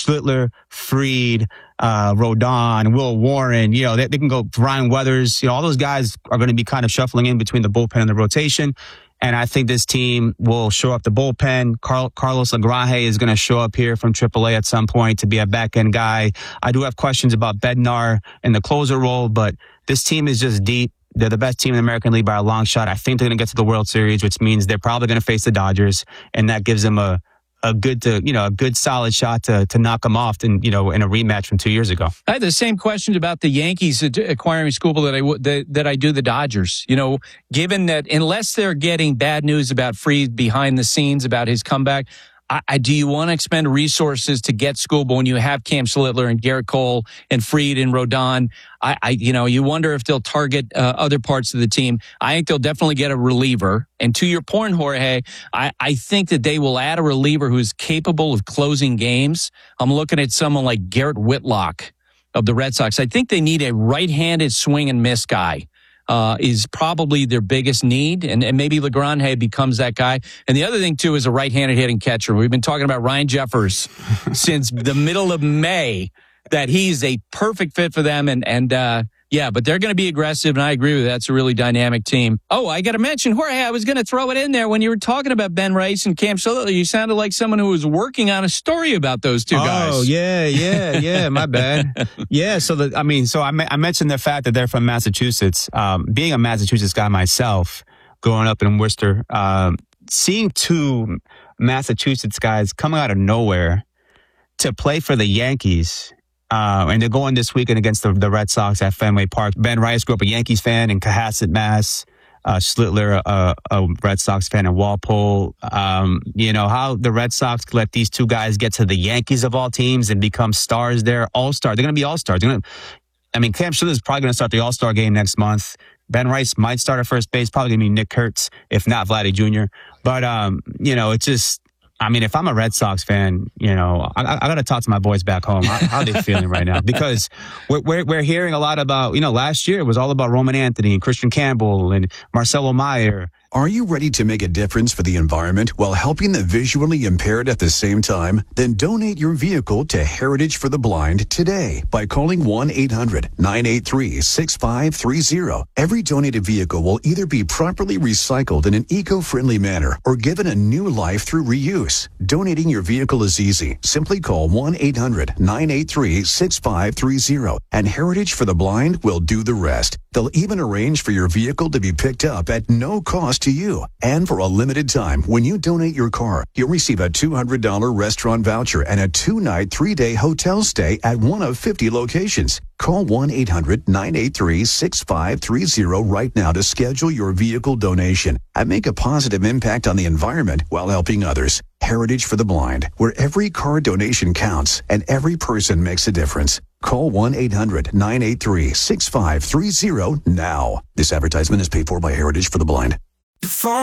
Schlittler, Fried, Rodon, Will Warren, they can go Ryan Weathers. All those guys are going to be kind of shuffling in between the bullpen and the rotation. And I think this team will show up the bullpen. Carlos Lagrange is going to show up here from AAA at some point to be a back-end guy. I do have questions about Bednar in the closer role, but this team is just deep. They're the best team in the American League by a long shot. I think they're going to get to the World Series, which means they're probably going to face the Dodgers, and that gives them a good solid shot to knock them off in a rematch from 2 years ago. I had the same questions about the Yankees acquiring Skubal that I do the Dodgers. Given that unless they're getting bad news about Fried behind the scenes about his comeback, do you want to expend resources to get Skubal when you have Cam Schlittler and Garrett Cole and Fried and Rodon? You wonder if they'll target other parts of the team. I think they'll definitely get a reliever. And to your point, Jorge, I think that they will add a reliever who's capable of closing games. I'm looking at someone like Garrett Whitlock of the Red Sox. I think they need a right-handed swing and miss guy. Is probably their biggest need, and maybe Lagrange becomes that guy. And the other thing, too, is a right-handed hitting catcher. We've been talking about Ryan Jeffers since the middle of May, that he's a perfect fit for them. But they're going to be aggressive, and I agree with that. It's a really dynamic team. Oh, I got to mention, Jorge, I was going to throw it in there when you were talking about Ben Rice and Cam Schlittler. You sounded like someone who was working on a story about those two guys. Oh, yeah, my bad. Yeah, I mentioned the fact that they're from Massachusetts. Being a Massachusetts guy myself, growing up in Worcester, seeing two Massachusetts guys coming out of nowhere to play for the Yankees. And they're going this weekend against the Red Sox at Fenway Park. Ben Rice grew up a Yankees fan in Cohasset, Mass. Schlittler, a Red Sox fan in Walpole. How the Red Sox let these two guys get to the Yankees of all teams and become stars there, all-stars. They're going to be all-stars. Cam Schlittler is probably going to start the All-Star game next month. Ben Rice might start at first base, probably going to be Nick Kurtz, if not Vladdy Jr. But, it's just... if I'm a Red Sox fan, I got to talk to my boys back home. How are they feeling right now? Because we're hearing a lot about, last year it was all about Roman Anthony and Christian Campbell and Marcelo Meyer. Are you ready to make a difference for the environment while helping the visually impaired at the same time? Then donate your vehicle to Heritage for the Blind today by calling 1-800-983-6530. Every donated vehicle will either be properly recycled in an eco-friendly manner or given a new life through reuse. Donating your vehicle is easy. Simply call 1-800-983-6530 and Heritage for the Blind will do the rest. They'll even arrange for your vehicle to be picked up at no cost to you. And for a limited time, when you donate your car, you'll receive a $200 restaurant voucher and a 2-night, 3-day hotel stay at one of 50 locations. Call 1-800-983-6530 right now to schedule your vehicle donation and make a positive impact on the environment while helping others. Heritage for the Blind, where every car donation counts and every person makes a difference. Call 1-800-983-6530 now. This advertisement is paid for by Heritage for the Blind.